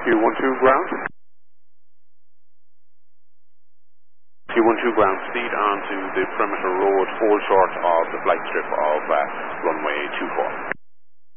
Q12 ground. Q12 ground, speed onto the perimeter road, hold short of the flight strip of runway 24.